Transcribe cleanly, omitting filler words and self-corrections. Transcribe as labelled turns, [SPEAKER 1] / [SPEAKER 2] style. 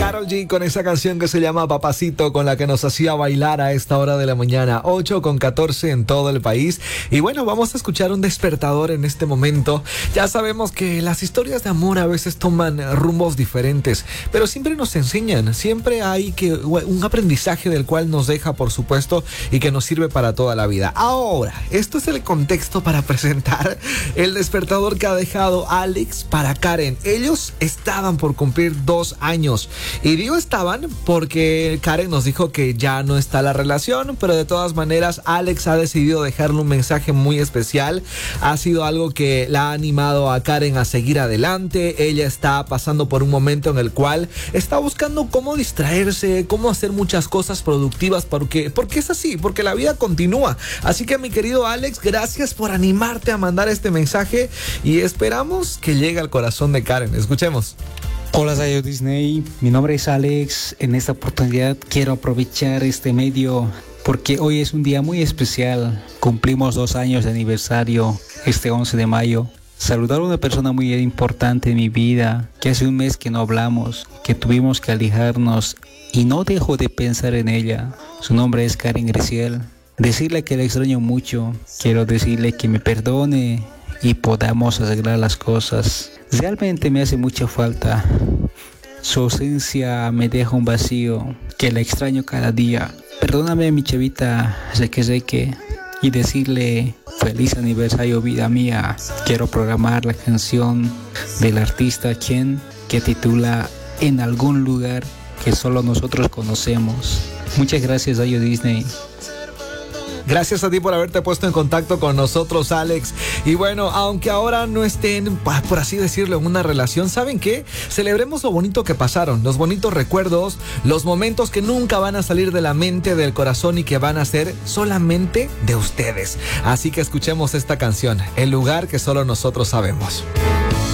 [SPEAKER 1] Karol G con esa canción que se llama Papacito, con la que nos hacía bailar a esta hora de la mañana, 8:14 en todo el país. Y bueno, vamos a escuchar un despertador en este momento. Ya sabemos que las historias de amor a veces toman rumbos diferentes, pero siempre nos enseñan, siempre hay un aprendizaje del cual nos deja, por supuesto, y que nos sirve para toda la vida. Ahora, esto es el contexto para presentar el despertador que ha dejado Alex para Karen. Ellos estaban por cumplir 2 años. Y digo estaban porque Karen nos dijo que ya no está la relación, pero de todas maneras Alex ha decidido dejarle un mensaje muy especial. Ha sido algo que la ha animado a Karen a seguir adelante. Ella está pasando por un momento en el cual está buscando cómo distraerse, cómo hacer muchas cosas productivas, porque es así, porque la vida continúa. Así que, mi querido Alex, gracias por animarte a mandar este mensaje y esperamos que llegue al corazón de Karen. Escuchemos.
[SPEAKER 2] Hola, Sayo Disney, mi nombre es Alex. En esta oportunidad quiero aprovechar este medio porque hoy es un día muy especial. Cumplimos 2 años de aniversario este 11 de mayo. Saludar a una persona muy importante en mi vida, que hace un mes que no hablamos, que tuvimos que alejarnos y no dejo de pensar en ella. Su nombre es Karen Graciel. Decirle que la extraño mucho, quiero decirle que me perdone y podamos arreglar las cosas. Realmente me hace mucha falta. Su ausencia me deja un vacío que la extraño cada día. Perdóname, mi chavita, sé que y decirle feliz aniversario, vida mía. Quiero programar la canción del artista Chen que titula En algún lugar que solo nosotros conocemos. Muchas gracias, Ayo Disney.
[SPEAKER 1] Gracias a ti por haberte puesto en contacto con nosotros, Alex. Y bueno, aunque ahora no estén, por así decirlo, en una relación, ¿saben qué? Celebremos lo bonito que pasaron, los bonitos recuerdos, los momentos que nunca van a salir de la mente, del corazón y que van a ser solamente de ustedes. Así que escuchemos esta canción, El lugar que solo nosotros sabemos.